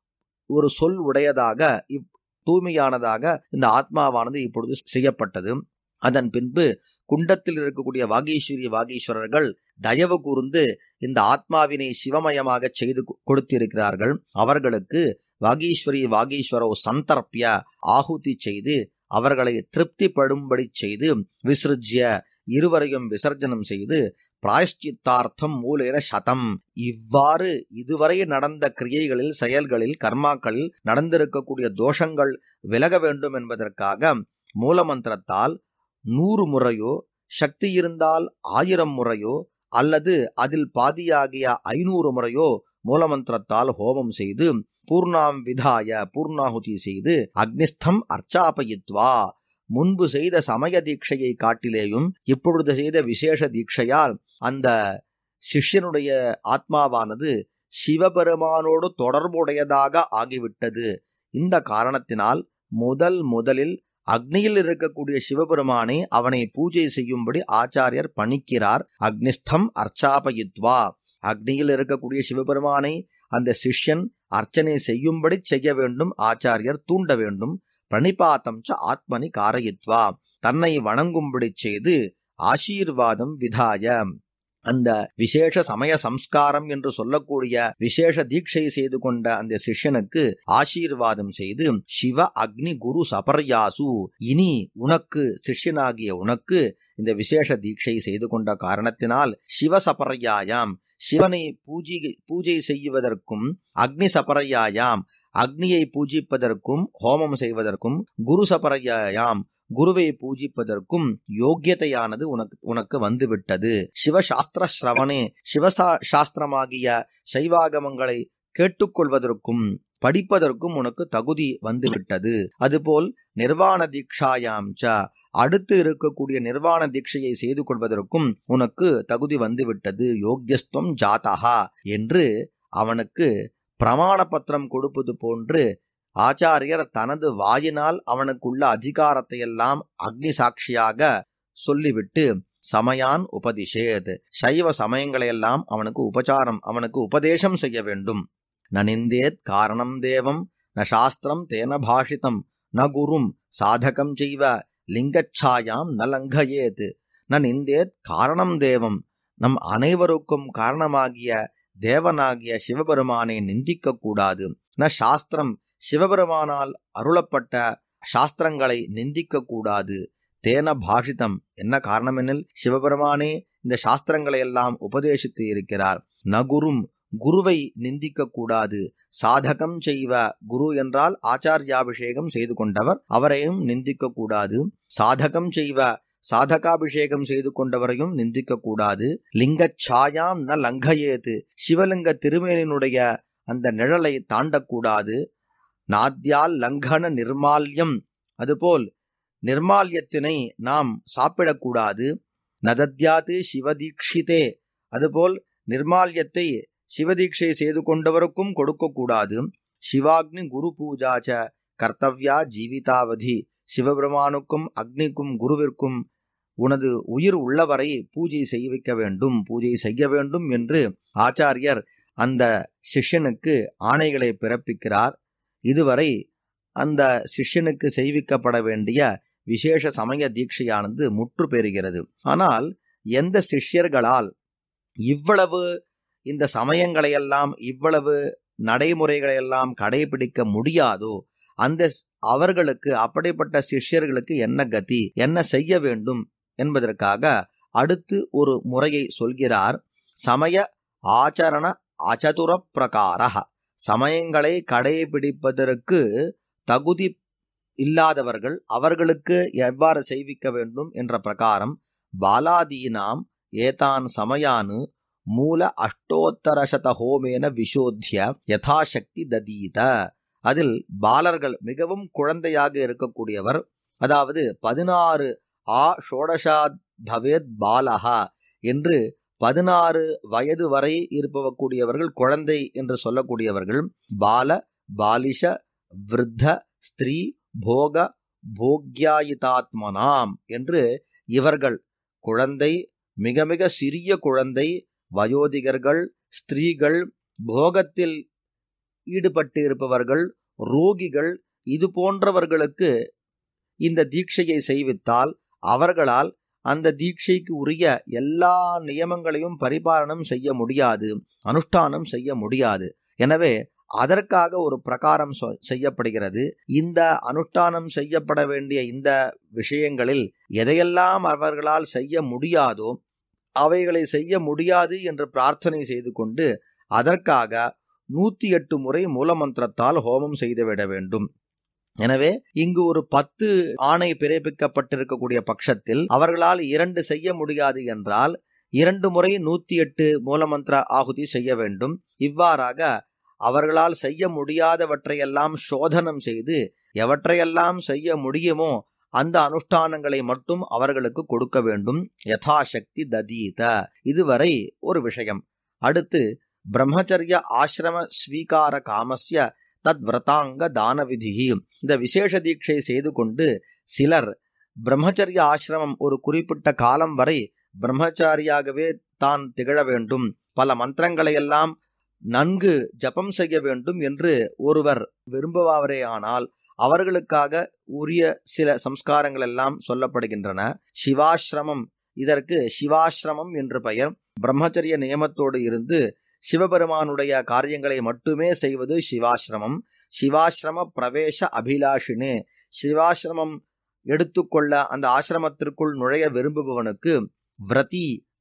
ஒரு சொல் உடையதாக, தூய்மையானதாக இந்த ஆத்மாவானது இப்பொழுது செய்யப்பட்டது. அதன் பின்பு குண்டத்தில் இருக்கக்கூடிய வாகீஸ்வரி வாகீஸ்வரர்கள் தயவு கூர்ந்து இந்த ஆத்மாவினை சிவமயமாக செய்து கொடுத்திருக்கிறார்கள். அவர்களுக்கு வாகீஸ்வரி வாகீஸ்வரோ சந்தர்ப்பிய ஆகுதி செய்து அவர்களை திருப்திப்படும்படி செய்து விசிருஜ்ய, இருவரையும் விசர்ஜனம் செய்து பிராயஷ்சித்தார்த்தம் மூலேன சதம், இவ்வாறு இதுவரை நடந்த கிரியைகளில், செயல்களில், கர்மாக்களில் நடந்திருக்கக்கூடிய தோஷங்கள் விலக வேண்டும் என்பதற்காக மூலமந்திரத்தால் நூறு முறையோ, சக்தி இருந்தால் ஆயிரம் முறையோ, அல்லது அதில் பாதியாகிய ஐநூறு முறையோ மூலமந்திரத்தால் ஹோமம் செய்து பூர்ணாம் விதாய, பூர்ணாகுதி செய்து அக்னிஸ்தம் அர்ச்சாபயித்வா, முன்பு செய்த சமய தீட்சையை காட்டிலேயும் இப்பொழுது செய்த விசேஷ தீட்சையால் அந்த சிஷ்யனுடைய ஆத்மாவானது சிவபெருமானோடு தொடர்புடையதாக ஆகிவிட்டது. இந்த காரணத்தினால் முதல் முதலில் அக்னியில் இருக்கக்கூடிய சிவபெருமானை அவனை பூஜை செய்யும்படி ஆச்சாரியர் பணிக்கிறார். அக்னிஸ்தம் அர்ச்சாபயித்வா, அக்னியில் இருக்கக்கூடிய சிவபெருமானை அந்த சிஷ்யன் அர்ச்சனை செய்யும்படி செய்ய வேண்டும், ஆச்சாரியர் தூண்ட வேண்டும். பிரணிபாத்தம் ச ஆத்மனி காரயித்வா, தன்னை வணங்கும்படி செய்து ஆசீர்வாதம் விதாய, அந்த விசேஷ சமய சம்ஸ்காரம் என்று சொல்லக்கூடிய விசேஷ தீட்சை செய்து கொண்ட அந்த சிஷ்யனுக்கு ஆசீர்வாதம் செய்து சிவ அக்னி குரு சபர்யாசு, இனி உனக்கு சிஷ்யனாகிய உனக்கு இந்த விசேஷ தீட்சை செய்து கொண்ட காரணத்தினால் சிவசபர்யாயாம், சிவனை பூஜை பூஜை செய்வதற்கும் அக்னி சபரையாயாம் அக்னியை பூஜிப்பதற்கும் ஹோமம் செய்வதற்கும் குரு சபரையாயாம் குருவை பூஜிப்பதற்கும் யோக்கியதையானது உனக்கு உனக்கு வந்துவிட்டது. சிவசாஸ்திர ஸ்ரவணே சிவசா சாஸ்திரமாகிய சைவாகமங்களை கேட்டுக்கொள்வதற்கும் படிப்பதற்கும் உனக்கு தகுதி வந்துவிட்டது. அதுபோல் நிர்வாண தீட்சாயாம் ச அடுத்து இருக்கக்கூடிய நிர்வாண தீட்சையை செய்து கொள்வதற்கும் உனக்கு தகுதி வந்துவிட்டது. யோக்கியஸ்துவம் ஜாதஹா என்று அவனுக்கு பிரமாண பத்திரம் கொடுப்பது போன்று ஆச்சாரியர் தனது வாயினால் அவனுக்குள்ள அதிகாரத்தை எல்லாம் அக்னி சாட்சியாக சொல்லிவிட்டு சமயான் உபதிஷேத் சைவ சமயங்களையெல்லாம் அவனுக்கு உபசாரம் அவனுக்கு உபதேசம் செய்ய வேண்டும். நனிந்தேத் காரணம் தேவம் ந சாஸ்திரம் தேன பாஷிதம் ந குரும் சாதகம் செய்வ லிங்கச்சாயாம் ந லங்கயேத். ந நிந்தேத் காரணம் தேவம் நம் அனைவருக்கும் காரணமாகிய தேவனாகிய சிவபெருமானை நிந்திக்க கூடாது. ந சாஸ்திரம் சிவபெருமானால் அருளப்பட்ட சாஸ்திரங்களை நிந்திக்க கூடாது. தேன பாஷிதம் என்ன காரணம் எனில் சிவபெருமானே இந்த சாஸ்திரங்களை எல்லாம் உபதேசித்து இருக்கிறார். நகுரும் குருவை நிந்திக்க கூடாது. சாதகம் செய்வ குரு என்றால் ஆச்சாரியாபிஷேகம் செய்து கொண்டவர், அவரையும் நிந்திக்க கூடாது. சாதகம் செய்வ சாதகாபிஷேகம் செய்து கொண்டவரையும் நிந்திக்க கூடாது. லிங்கச்சாயாம் ந லங்கயேது சிவலிங்க திருமேனினுடைய அந்த நிழலை தாண்டக்கூடாது. நாத்யால் லங்கன நிர்மால்யம் அதுபோல் நிர்மால்யத்தினை நாம் சாப்பிடக்கூடாது. நதத்யாது சிவதீக்ஷிதே அதுபோல் நிர்மால்யத்தை சிவதீட்சை செய்து கொண்டவருக்கும் கொடுக்கக்கூடாது. சிவாக்னி குரு பூஜாச்ச கர்த்தவ்யா ஜீவிதாவதி சிவபெருமானுக்கும் அக்னிக்கும் குருவிற்கும் உனது உயிர் உள்ளவரை பூஜை செய்விக்க வேண்டும் பூஜை செய்ய வேண்டும் என்று ஆச்சாரியர் அந்த சிஷ்யனுக்கு ஆணைகளை பிறப்பிக்கிறார். இதுவரை அந்த சிஷ்யனுக்கு செய்விக்கப்பட வேண்டிய விசேஷ சமய தீட்சையானது முற்று பெறுகிறது. ஆனால் எந்த சிஷ்யர்களால் இவ்வளவு இந்த சமயங்களையெல்லாம் இவ்வளவு நடைமுறைகளையெல்லாம் கடைபிடிக்க முடியாதோ அந்த அவர்களுக்கு அப்படிப்பட்ட சிஷ்யர்களுக்கு என்ன கதி என்ன செய்ய வேண்டும் என்பதற்காக அடுத்து ஒரு முறையை சொல்கிறார். சமய ஆச்சரண அசதுர பிரகார சமயங்களை கடைபிடிப்பதற்கு தகுதி இல்லாதவர்கள் அவர்களுக்கு எவ்வாறு செய்விக்க வேண்டும் என்ற பிரகாரம் பாலாதீனாம் ஏதான் சமயானு மூல அஷ்டோத்தரசத ஹோமேன விஷோத்திய யதாசக்தி ததீத. அதில் பாலர்கள் மிகவும் குழந்தையாக இருக்கக்கூடியவர், அதாவது பதினாறு ஆ ஷோடசா பவேத் பாலஹா என்று பதினாறு வயது வரை இருப்பவக்கூடியவர்கள் குழந்தை என்று சொல்லக்கூடியவர்கள் பால பாலிஷ விருத்த ஸ்திரீ போக போக்யாயிதாத்மனாம் என்று இவர்கள் குழந்தை மிக மிக சிறிய குழந்தை வயோதிகர்கள் ஸ்திரீகள் போகத்தில் ஈடுபட்டு இருப்பவர்கள் ரோகிகள் இது போன்றவர்களுக்கு இந்த தீட்சையை செய்வித்தால் அவர்களால் அந்த தீட்சைக்கு உரிய எல்லா நியமங்களையும் பரிபாலனம் செய்ய முடியாது, அனுஷ்டானம் செய்ய முடியாது. எனவே அதற்காக ஒரு பிரகாரம் செய்யப்படுகிறது. இந்த அனுஷ்டானம் செய்யப்பட வேண்டிய இந்த விஷயங்களில் எதையெல்லாம் அவர்களால் செய்ய முடியாதோ அவைகளை செய்ய முடியாது என்று பிரார்த்தனை செய்து கொண்டு அதற்காக நூத்தி எட்டு முறை மூலமந்திரத்தால் ஹோமம் செய்துவிட வேண்டும். எனவே இங்கு ஒரு பத்து ஆணை பிறப்பிக்கப்பட்டிருக்கக்கூடிய பட்சத்தில் அவர்களால் இரண்டு செய்ய முடியாது என்றால் இரண்டு முறை நூத்தி எட்டு மூலமந்திர ஆகுதி செய்ய வேண்டும். இவ்வாறாக அவர்களால் செய்ய முடியாதவற்றையெல்லாம் சோதனம் செய்து எவற்றையெல்லாம் செய்ய முடியுமோ அந்த அனுஷ்டானங்களை மட்டும் அவர்களுக்கு கொடுக்க வேண்டும். யதாசக்தி ததீத. இதுவரை ஒரு விஷயம். அடுத்து பிரம்மச்சரிய ஆசிரம ஸ்வீகார காமஸ்ய தத் விரதாங்க தான விதி. இந்த விசேஷ தீட்சை செய்து கொண்டு சிலர் பிரம்மச்சரிய ஆசிரமம் ஒரு குறிப்பிட்ட காலம் வரை பிரம்மச்சாரியாகவே தான் திகழ வேண்டும், பல மந்திரங்களை எல்லாம் நன்கு ஜபம் செய்ய வேண்டும் என்று ஒருவர் விரும்புவாரே ஆனால் அவர்களுக்காக உரிய சில சம்ஸ்காரங்கள் எல்லாம் சொல்லப்படுகின்றன. சிவாசிரமம், இதற்கு சிவாசிரமம் என்று பெயர். பிரம்மச்சரிய நியமத்தோடு இருந்து சிவபெருமானுடைய காரியங்களை மட்டுமே செய்வது சிவாசிரமம். சிவாசிரம பிரவேச அபிலாஷினே, சிவாசிரமம் எடுத்துக்கொள்ள அந்த ஆசிரமத்திற்குள் நுழைய விரும்புபவனுக்கு விரதி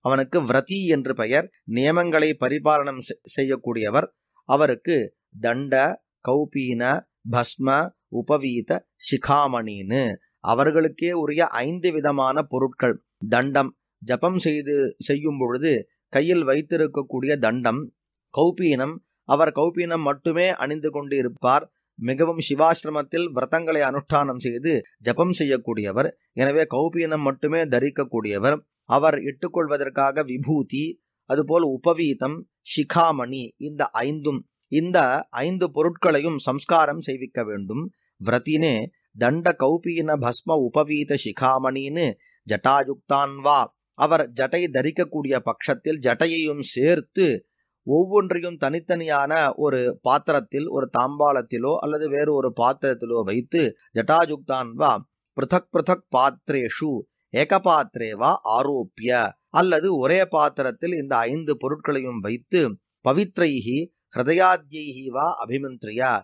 அவனுக்கு விரதி என்று பெயர். நியமங்களை பரிபாலனம் செய்யக்கூடியவர். அவருக்கு தண்ட, கௌபீன, பஸ்ம, உபவீத, சிகாமணின்னு அவர்களுக்கே உரிய ஐந்து விதமான பொருட்கள். தண்டம் ஜபம் செய்து செய்யும் பொழுது கையில் வைத்திருக்கக்கூடிய தண்டம். கௌபீனம் அவர் கௌபீனம் மட்டுமே அணிந்து கொண்டு இருப்பார். மிகவும் சிவாசிரமத்தில் விரதங்களை அனுஷ்டானம் செய்து ஜபம் செய்யக்கூடியவர். எனவே கௌபீனம் மட்டுமே தரிக்கக்கூடியவர். அவர் இட்டுக்கொள்வதற்காக விபூதி, அதுபோல் உபவீதம், சிகாமணி, இந்த ஐந்தும் இந்த ஐந்து பொருட்களையும் சம்ஸ்காரம் செய்விக்க வேண்டும். விரதினே தண்ட, கௌபீன, பஸ்ம, உபவீத, சிகாமணின்னு ஜட்டாயுக்தான் வா, அவர் ஜட்டை தரிக்கக்கூடிய பட்சத்தில் ஜட்டையையும் சேர்த்து ஒவ்வொன்றையும் தனித்தனியான ஒரு பாத்திரத்தில், ஒரு தாம்பாளத்திலோ அல்லது வேறு ஒரு பாத்திரத்திலோ வைத்து ஜட்டாயுக்தான் வா பிருதக் பிருதக் பாத்திரேஷு ஏகபாத்திரேவா ஆரோப்பிய, அல்லது ஒரே பாத்திரத்தில் இந்த ஐந்து பொருட்களையும் வைத்து பவித்ரைஹி ஹிருதயாத்யைஹி வா அபிமந்திரியா,